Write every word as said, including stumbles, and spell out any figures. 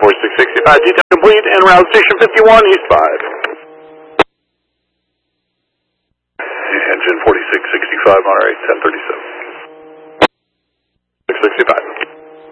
forty-six sixty-five, detail complete, and route station fifty-one, east five. Engine forty-six sixty-five, on our right, ten thirty-seven. six sixty-five.